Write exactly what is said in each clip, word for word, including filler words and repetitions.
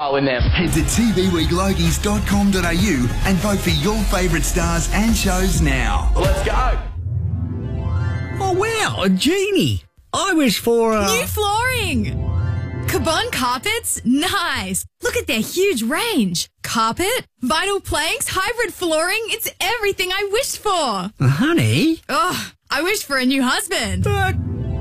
style in them. Head to t v week logies dot com dot a u and vote for your favourite stars and shows now. Let's go. Oh, wow, a genie. I wish for a... New flooring. Cabon carpets? Nice. Look at their huge range. Carpet, vinyl planks, hybrid flooring. It's everything I wished for. Uh, honey? Oh, I wish for a new husband. But...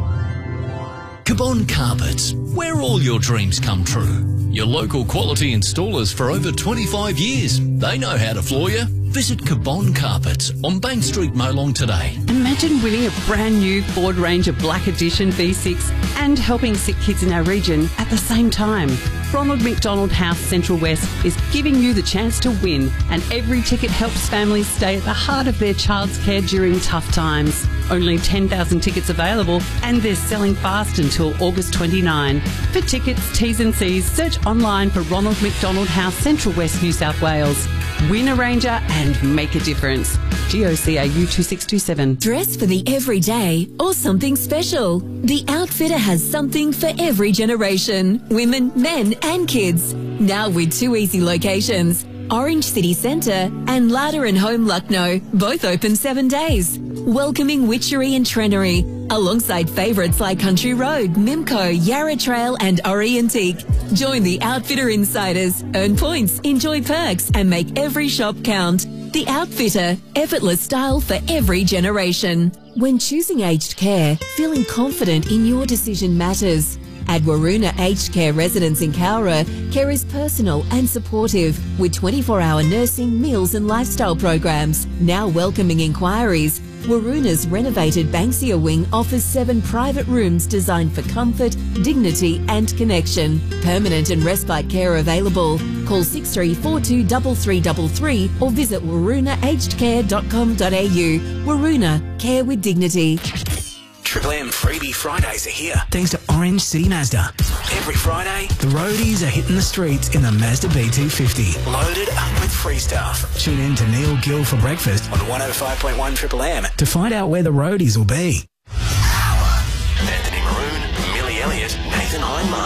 Cabon Carpets, where all your dreams come true. Your local quality installers for over twenty-five years. They know how to floor you. Visit Cabon Carpets on Bank Street, Molong today. Imagine winning a brand new Ford Ranger Black Edition V six and helping sick kids in our region at the same time. Ronald McDonald House Central West is giving you the chance to win, and every ticket helps families stay at the heart of their child's care during tough times. Only ten thousand tickets available, and they're selling fast until August twenty-ninth. For tickets, T's and C's, search online for Ronald McDonald House Central West, New South Wales. Win a Ranger and make a difference. G O C A U two six two seven. Dress for the everyday or something special. The Outfitter has something for every generation. Women, men and kids. Now with two easy locations. Orange City Centre and Larder and Home Lucknow, both open seven days. Welcoming Witchery and Trenery, alongside favourites like Country Road, Mimco, Yarra Trail and Ori Antique. Join the Outfitter Insiders, earn points, enjoy perks and make every shop count. The Outfitter, effortless style for every generation. When choosing aged care, feeling confident in your decision matters. At Waroona Aged Care Residence in Cowra, care is personal and supportive with twenty-four hour nursing, meals and lifestyle programs. Now welcoming inquiries, Waroona's renovated Banksia wing offers seven private rooms designed for comfort, dignity and connection. Permanent and respite care available. Call six three four two three three three three or visit waroona aged care dot com dot a u. Waroona, care with dignity. Triple M Freebie Fridays are here, thanks to Orange City Mazda. Every Friday, the roadies are hitting the streets in the Mazda B two fifty, loaded up with free stuff. Tune in to Neil Gill for breakfast on one oh five point one Triple M to find out where the roadies will be. Anthony Maroon, Millie Elliott, Nathan Hindmarch.